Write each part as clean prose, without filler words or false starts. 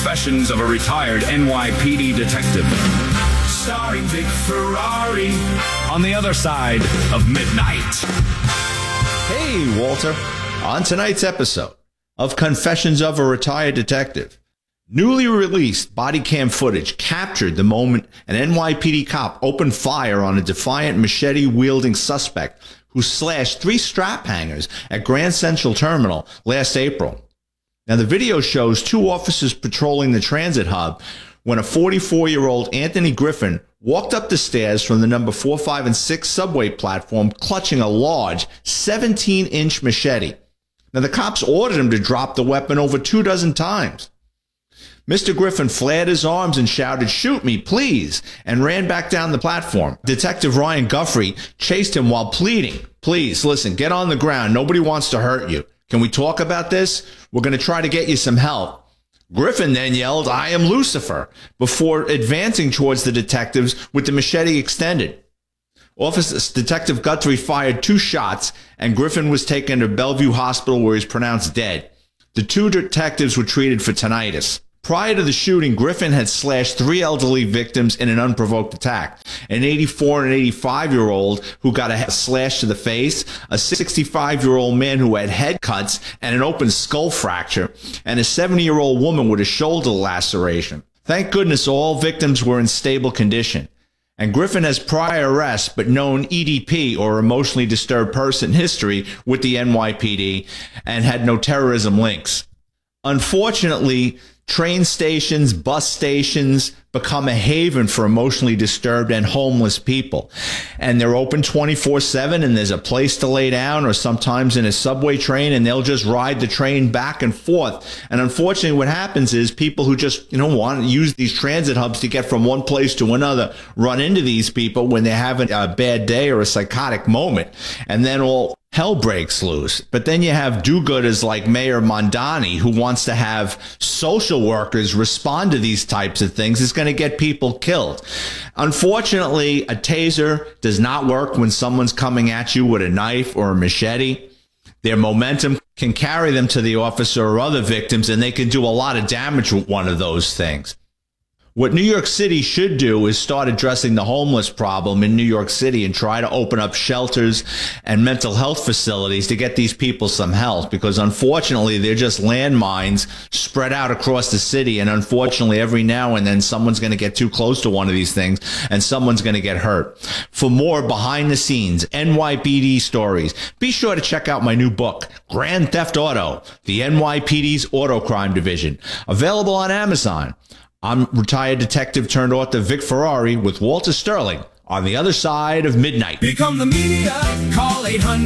Confessions of a Retired NYPD Detective. Starring Vic Ferrari on the other side of midnight. Hey, Walter. On tonight's episode of Confessions of a Retired Detective, newly released body cam footage captured the moment an NYPD cop opened fire on a defiant machete-wielding suspect who slashed 3 strap hangers at Grand Central Terminal last April. Now, the video shows 2 officers patrolling the transit hub when a 44-year-old Anthony Griffin walked up the stairs from the number 4, 5, and 6 subway platform clutching a large 17-inch machete. Now, the cops ordered him to drop the weapon over 24 times. Mr. Griffin flared his arms and shouted, "Shoot me, please," and ran back down the platform. Detective Ryan Guffrey chased him while pleading, "Please, listen, get on the ground. Nobody wants to hurt you. Can we talk about this? We're going to try to get you some help." Griffin then yelled, "I am Lucifer," before advancing towards the detectives with the machete extended. Detective Guthrie fired 2 shots, and Griffin was taken to Bellevue Hospital where he was pronounced dead. The 2 detectives were treated for tinnitus. Prior to the shooting, Griffin had slashed 3 elderly victims in an unprovoked attack. An 84 and an 85-year-old who got a slash to the face, a 65-year-old man who had head cuts and an open skull fracture, and a 70-year-old woman with a shoulder laceration. Thank goodness all victims were in stable condition. And Griffin has prior arrests, but known EDP, or emotionally disturbed person history, with the NYPD and had no terrorism links. Unfortunately, train stations, bus stations become a haven for emotionally disturbed and homeless people. And they're open 24/7, and there's a place to lay down, or sometimes in a subway train, and they'll just ride the train back and forth. And unfortunately, what happens is people who just, want to use these transit hubs to get from one place to another run into these people when they're having a bad day or a psychotic moment. And then all hell breaks loose. But then you have do-gooders like Mayor Mondani, who wants to have social workers respond to these types of things. It's going to get people killed. Unfortunately, a taser does not work when someone's coming at you with a knife or a machete. Their momentum can carry them to the officer or other victims, and they can do a lot of damage with one of those things. What New York City should do is start addressing the homeless problem in New York City and try to open up shelters and mental health facilities to get these people some help, because unfortunately they're just landmines spread out across the city, and unfortunately every now and then someone's going to get too close to one of these things and someone's going to get hurt. For more behind the scenes NYPD stories, be sure to check out my new book, Grand Theft Auto, the NYPD's Auto Crime Division, available on Amazon. I'm retired detective turned author Vic Ferrari with Walter Sterling on the other side of midnight. Become the media. Call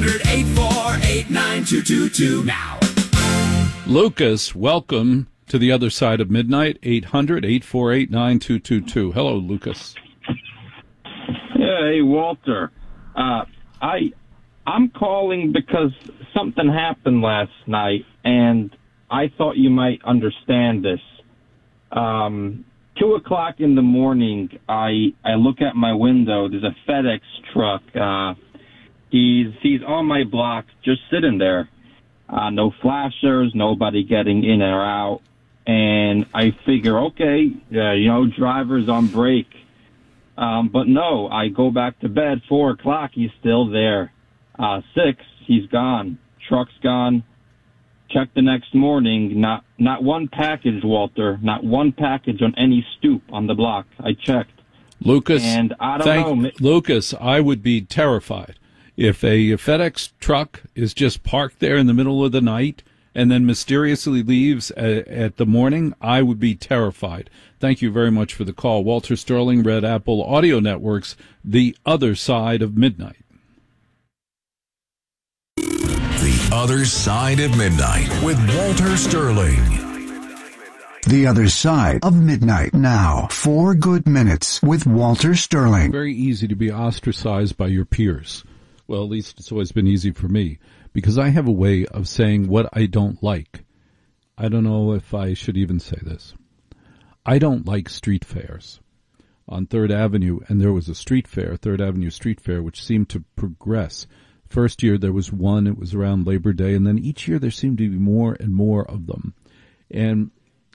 800-848-9222 now. Lucas, welcome to the other side of midnight. 800-848-9222. Hello, Lucas. Yeah, hey, Walter. I'm calling because something happened last night, and I thought you might understand this. 2 o'clock in the morning, I look at my window. There's a FedEx truck. He's on my block, just sitting there. No flashers, nobody getting in or out. And I figure, okay, driver's on break. But no, I go back to bed. 4 o'clock, he's still there. 6, he's gone. Truck's gone. Check the next morning, not one package, Walter, not one package on any stoop on the block. I checked. Lucas, and I don't know. Lucas, I would be terrified if a FedEx truck is just parked there in the middle of the night and then mysteriously leaves at the morning. I would be terrified. Thank you very much for the call. Walter Sterling, Red Apple Audio Networks, the other side of midnight. The Other Side of Midnight with Walter Sterling. The Other Side of Midnight now. 4 good minutes with Walter Sterling. Very easy to be ostracized by your peers. Well, at least it's always been easy for me, because I have a way of saying what I don't like. I don't know if I should even say this. I don't like street fairs. On 3rd Avenue, and there was a street fair, 3rd Avenue Street Fair, which seemed to progress. First year there was one, it was around Labor Day, and then each year there seemed to be more and more of them. And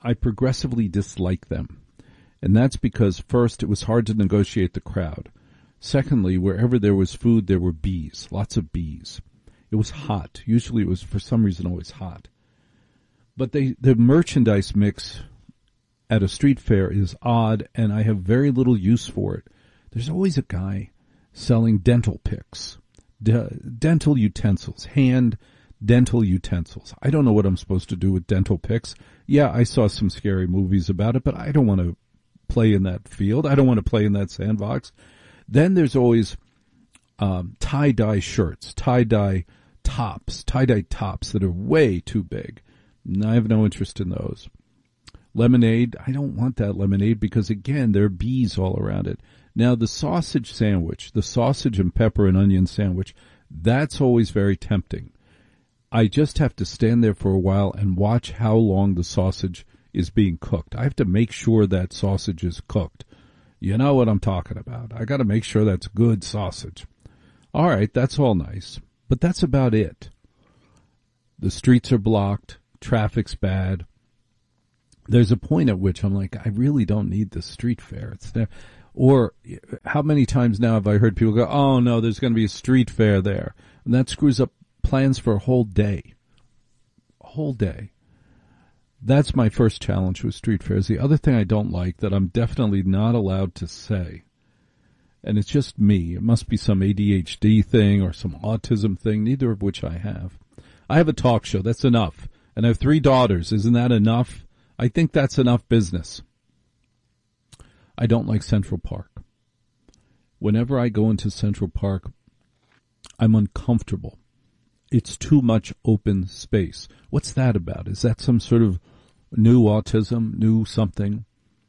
I progressively dislike them. And that's because, first, it was hard to negotiate the crowd. Secondly, wherever there was food, there were bees, lots of bees. It was hot. Usually it was, for some reason, always hot. But the merchandise mix at a street fair is odd, and I have very little use for it. There's always a guy selling dental picks, dental utensils, hand dental utensils. I don't know what I'm supposed to do with dental picks. Yeah, I saw some scary movies about it, but I don't want to play in that field. I don't want to play in that sandbox. Then there's always tie-dye shirts, tie-dye tops that are way too big. And I have no interest in those. Lemonade, I don't want that lemonade because, again, there are bees all around it. Now, the sausage sandwich, the sausage and pepper and onion sandwich, that's always very tempting. I just have to stand there for a while and watch how long the sausage is being cooked. I have to make sure that sausage is cooked. You know what I'm talking about. I got to make sure that's good sausage. All right, that's all nice, but that's about it. The streets are blocked. Traffic's bad. There's a point at which I'm like, I really don't need this street fair. It's there. Or how many times now have I heard people go, oh, no, there's going to be a street fair there. And that screws up plans for a whole day. A whole day. That's my first challenge with street fairs. The other thing I don't like that I'm definitely not allowed to say, and it's just me, it must be some ADHD thing or some autism thing, neither of which I have. I have a talk show. That's enough. And I have 3 daughters. Isn't that enough? I think that's enough business. I don't like Central Park. Whenever I go into Central Park, I'm uncomfortable. It's too much open space. What's that about? Is that some sort of new autism, new something?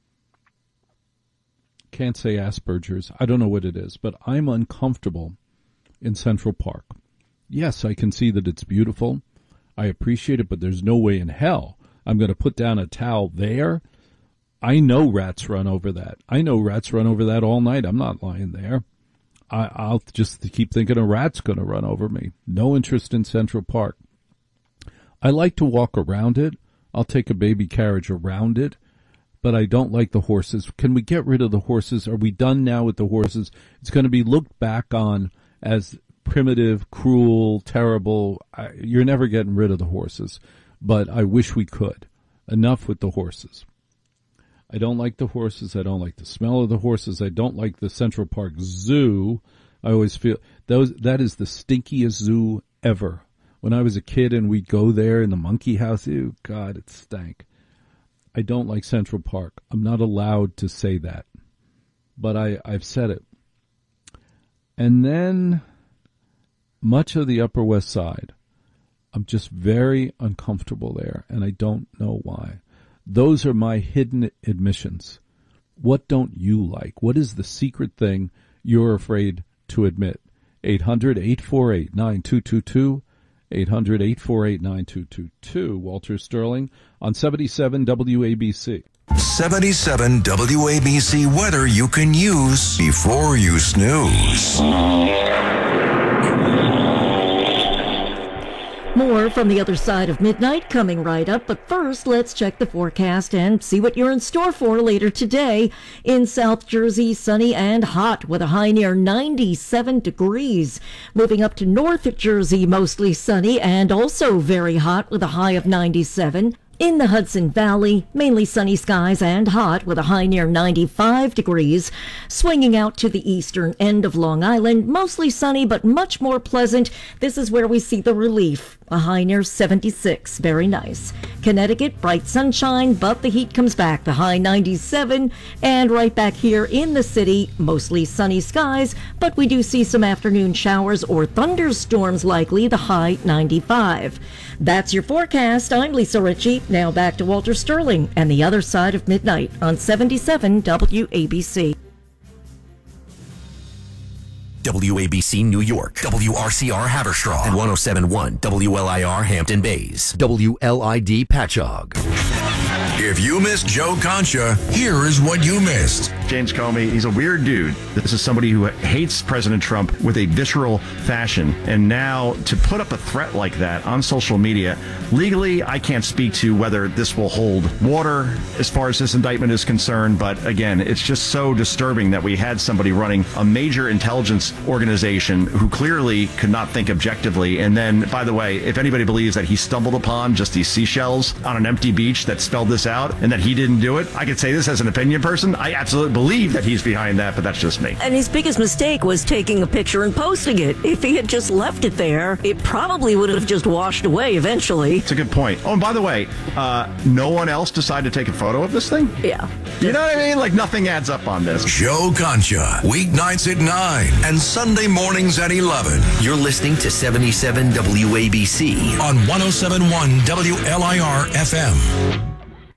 Can't say Asperger's. I don't know what it is, but I'm uncomfortable in Central Park. Yes, I can see that it's beautiful. I appreciate it, but there's no way in hell I'm going to put down a towel there. I know rats run over that. I know rats run over that all night. I'm not lying there. I'll just keep thinking a rat's going to run over me. No interest in Central Park. I like to walk around it. I'll take a baby carriage around it, but I don't like the horses. Can we get rid of the horses? Are we done now with the horses? It's going to be looked back on as primitive, cruel, terrible. You're never getting rid of the horses, but I wish we could. Enough with the horses. I don't like the horses. I don't like the smell of the horses. I don't like the Central Park Zoo. I always feel that is the stinkiest zoo ever. When I was a kid and we'd go there in the monkey house, ew, God, it stank. I don't like Central Park. I'm not allowed to say that, but I've said it. And then much of the Upper West Side, I'm just very uncomfortable there, and I don't know why. Those are my hidden admissions. What don't you like? What is the secret thing you're afraid to admit? 800-848-9222, 800-848-9222. Walter Sterling on 77 WABC. 77 WABC weather you can use before you snooze. More from the other side of midnight coming right up, but first let's check the forecast and see what you're in store for later today. In South Jersey, sunny and hot with a high near 97 degrees. Moving up to North Jersey, mostly sunny and also very hot with a high of 97. In the Hudson Valley, mainly sunny skies and hot with a high near 95 degrees. Swinging out to the eastern end of Long Island, mostly sunny but much more pleasant. This is where we see the relief. A high near 76. Very nice. Connecticut, bright sunshine, but the heat comes back. The high 97. And right back here in the city, mostly sunny skies, but we do see some afternoon showers or thunderstorms likely. The high 95. That's your forecast. I'm Lisa Ritchie. Now back to Walter Sterling and the other side of midnight on 77 WABC. WABC New York, WRCR Haverstraw, and 107.1 WLIR Hampton Bays, WLID Patchogue. If you missed Joe Concha, here is what you missed. James Comey. He's a weird dude. This is somebody who hates President Trump with a visceral fashion. And now to put up a threat like that on social media, legally, I can't speak to whether this will hold water as far as this indictment is concerned. But again, it's just so disturbing that we had somebody running a major intelligence organization who clearly could not think objectively. And then, by the way, if anybody believes that he stumbled upon just these seashells on an empty beach that spelled this out and that he didn't do it, I could say this as an opinion person. I absolutely believe that he's behind that, but that's just me. And his biggest mistake was taking a picture and posting it. If he had just left it there, it probably would have just washed away eventually. It's a good point. Oh, and by the way, no one else decided to take a photo of this thing? Yeah. You know what I mean? Like, nothing adds up on this. Joe Concha, weeknights at 9 and Sunday mornings at 11. You're listening to 77 WABC on 107.1 WLIR FM.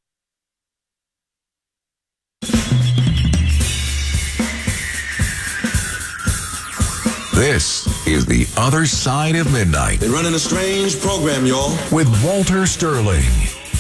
This is The Other Side of Midnight. They're running a strange program, y'all. With Walter Sterling.